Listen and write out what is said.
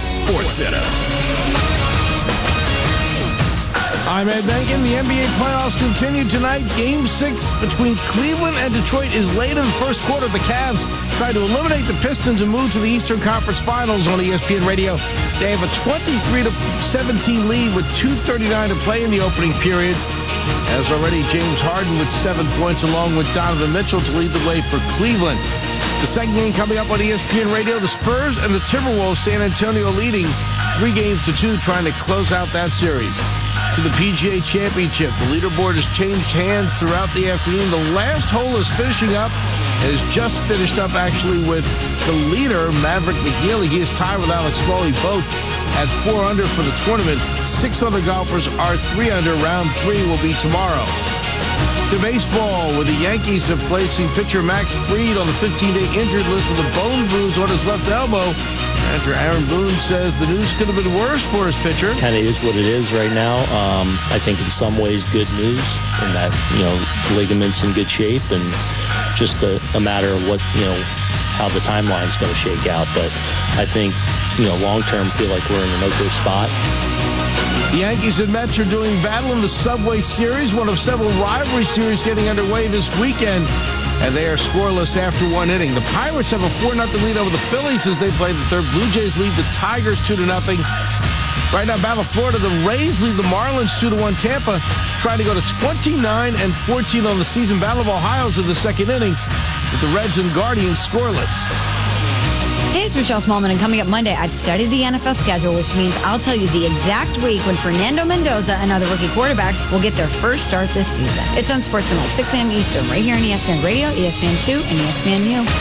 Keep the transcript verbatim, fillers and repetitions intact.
SportsCenter. I'm Ed Benkin. The N B A playoffs continue tonight. Game six between Cleveland and Detroit is late in the first quarter. The Cavs try to eliminate the Pistons and move to the Eastern Conference Finals on E S P N Radio. They have a twenty-three to seventeen lead with two thirty-nine to play in the opening period. As already, James Harden with seven points along with Donovan Mitchell to lead the way for Cleveland. The second game coming up on E S P N Radio, the Spurs and the Timberwolves, San Antonio leading three games to two, trying to close out that series. To the P G A Championship, the leaderboard has changed hands throughout the afternoon. The last hole is finishing up. It has just finished up, actually, with the leader, Maverick McNealy. He is tied with Alex Smalley, both at four under for the tournament. Six other golfers are three under. Round three will be tomorrow. To baseball, where the Yankees are placing pitcher Max Fried on the fifteen-day injured list with a bone bruise on his left elbow. Manager Aaron Boone says the news could have been worse for his pitcher. Kind of is what it is right now. Um, I think in some ways good news in that, you know, ligaments in good shape and just a, a matter of what, you know, how the timeline's going to shake out. But I think, you know, long-term feel like we're in an okay spot. The Yankees and Mets are doing battle in the Subway Series, one of several rivalry series getting underway this weekend, and they are scoreless after one inning. The Pirates have a four nothing lead over the Phillies as they play the third. Blue Jays lead the Tigers two to nothing. Right now, Battle of Florida, the Rays lead the Marlins two to one. Tampa trying to go to twenty-nine and fourteen on the season. Battle of Ohio's in the second inning with the Reds and Guardians scoreless. Hey, it's Michelle Smallman, and coming up Monday, I've studied the N F L schedule, which means I'll tell you the exact week when Fernando Mendoza and other rookie quarterbacks will get their first start this season. It's on SportsCenter, six a.m. Eastern, right here on E S P N Radio, E S P N two, and E S P N U.